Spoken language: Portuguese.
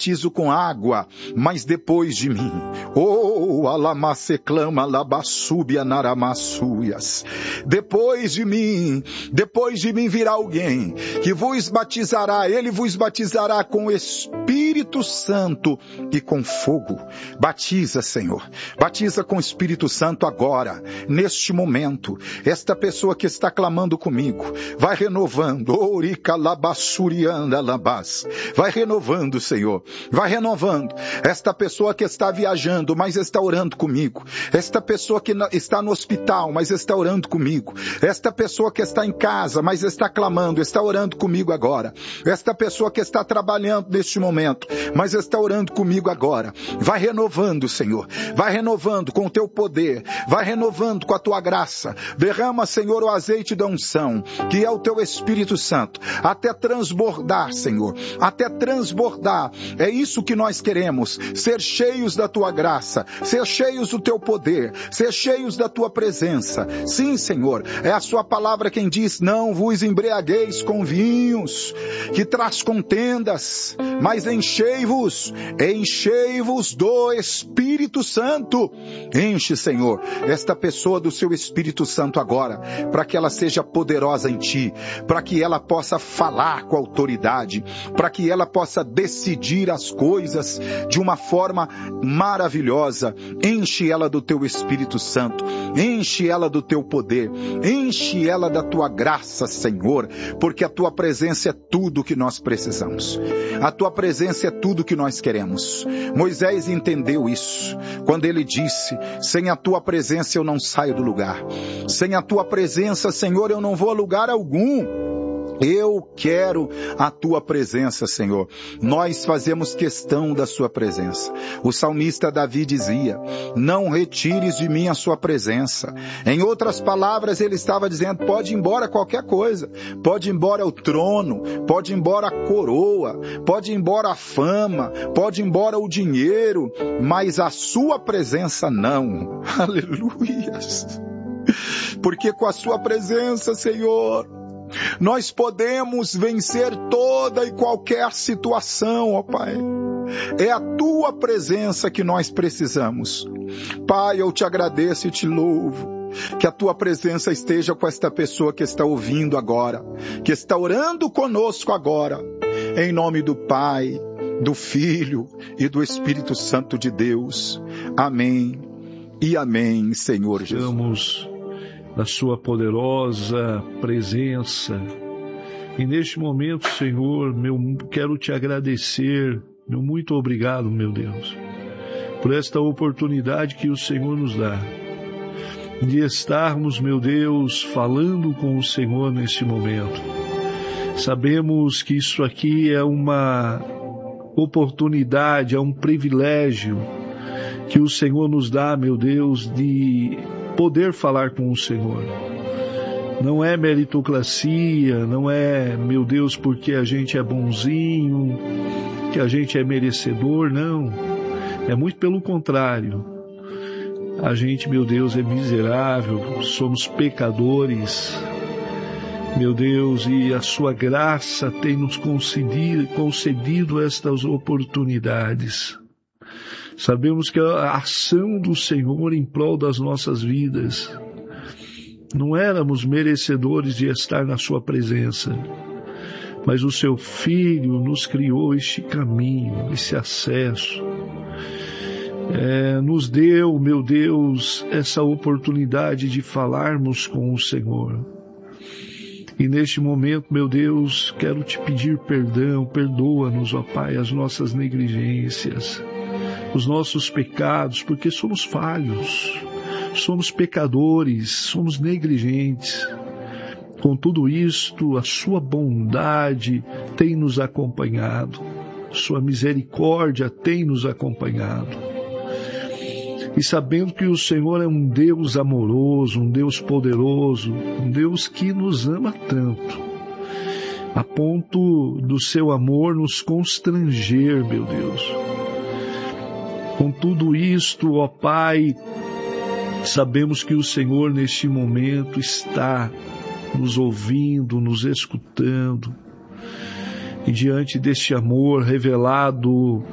batizo com água, mas depois de mim, alamaceclama labassúbia naramassuias, depois de mim virá alguém que vos batizará, ele vos batizará com o Espírito Santo e com fogo. Batiza, Senhor, batiza com o Espírito Santo agora, neste momento, esta pessoa que está clamando comigo, vai renovando, vai renovando, Senhor, vai renovando, esta pessoa que está viajando, mas está orando comigo, esta pessoa que está no hospital, mas está orando comigo, esta pessoa que está em casa, mas está clamando, está orando comigo agora, esta pessoa que está trabalhando neste momento, mas está orando comigo agora, vai renovando, Senhor, vai renovando com o teu poder, vai renovando com a tua graça, derrama, Senhor, o azeite da unção, que é o teu Espírito Santo, até transbordar, Senhor, até transbordar, é isso que nós queremos, ser cheios da tua graça, ser cheios do teu poder, ser cheios da tua presença. Sim, Senhor, é a sua palavra quem diz, não vos embriagueis com vinhos, que traz contendas, mas enchei-vos do Espírito Santo. Enche, Senhor, esta pessoa do seu Espírito Santo agora, para que ela seja poderosa em ti, para que ela possa falar com autoridade, para que ela possa decidir as coisas de uma forma maravilhosa. Enche ela do teu Espírito Santo, enche ela do teu poder, enche ela da tua graça, Senhor, porque a tua presença é tudo que nós precisamos, a tua presença é tudo que nós queremos. Moisés entendeu isso, quando ele disse, sem a tua presença eu não saio do lugar, sem a tua presença, Senhor, eu não vou a lugar algum. Eu quero a tua presença, Senhor. Nós fazemos questão da sua presença. O salmista Davi dizia, não retires de mim a sua presença. Em outras palavras, ele estava dizendo, pode ir embora qualquer coisa. Pode ir embora o trono, pode ir embora a coroa, pode ir embora a fama, pode ir embora o dinheiro, mas a sua presença não. Aleluias. Porque com a sua presença, Senhor, nós podemos vencer toda e qualquer situação, ó Pai. É a tua presença que nós precisamos. Pai, eu te agradeço e te louvo. Que a tua presença esteja com esta pessoa que está ouvindo agora, que está orando conosco agora. Em nome do Pai, do Filho e do Espírito Santo de Deus. Amém e amém, Senhor Jesus. Da sua poderosa presença. E neste momento, Senhor, quero te agradecer, muito obrigado, meu Deus, por esta oportunidade que o Senhor nos dá, de estarmos, meu Deus, falando com o Senhor neste momento. Sabemos que isso aqui é uma oportunidade, é um privilégio que o Senhor nos dá, meu Deus, de poder falar com o Senhor. Não é meritocracia, não é, meu Deus, porque a gente é bonzinho, que a gente é merecedor, não. É muito pelo contrário. A gente, meu Deus, é miserável, somos pecadores, meu Deus, e a sua graça tem nos concedido estas oportunidades. Sabemos que a ação do Senhor em prol das nossas vidas, não éramos merecedores de estar na sua presença, mas o seu Filho nos criou este caminho, esse acesso, nos deu, meu Deus, essa oportunidade de falarmos com o Senhor. E neste momento, meu Deus, quero te pedir perdão, perdoa-nos, ó Pai, as nossas negligências, os nossos pecados, porque somos falhos, somos pecadores, somos negligentes. Com tudo isto, a sua bondade tem nos acompanhado, sua misericórdia tem nos acompanhado. E sabendo que o Senhor é um Deus amoroso, um Deus poderoso, um Deus que nos ama tanto, a ponto do seu amor nos constranger, meu Deus. Com tudo isto, ó Pai, sabemos que o Senhor neste momento está nos ouvindo, nos escutando, e diante deste amor revelado